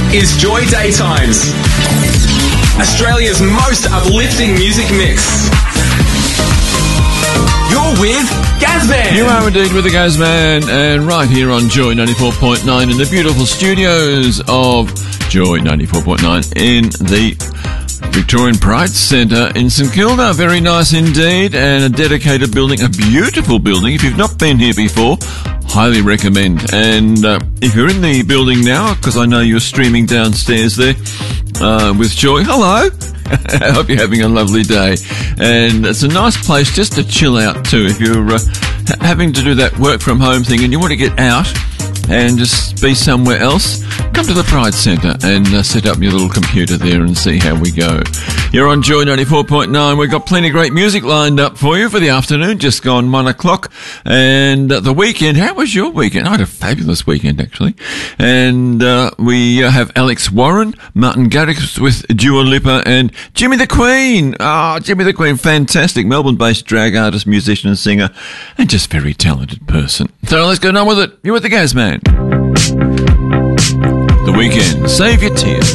is Joy Daytimes, Australia's most uplifting music mix. You're with Gazman. You are indeed with the Gazman, and right here on Joy 94.9 in the beautiful studios of Joy 94.9 in the Victorian Pride Centre in St Kilda. Very nice indeed, and a dedicated building, a beautiful building. If you've not been here before, highly recommend. And if you're in the building now, because I know you're streaming downstairs there with Joy, hello. I hope you're having a lovely day. And it's a nice place just to chill out too. If you're having to do that work from home thing and you want to get out and just be somewhere else, come to the Pride Centre and set up your little computer there and see how we go. You're on Joy 94.9. We've got plenty of great music lined up for you for the afternoon, just gone 1 o'clock. And the weekend, how was your weekend? I had a fabulous weekend, actually. And we have Alex Warren, Martin Garrix with Dua Lipa, and Jimmy the Queen. Jimmy the Queen, fantastic Melbourne-based drag artist, musician and singer, and just very talented person. So let's get on with it. You're with the Gazman. The weekend. Save your tears.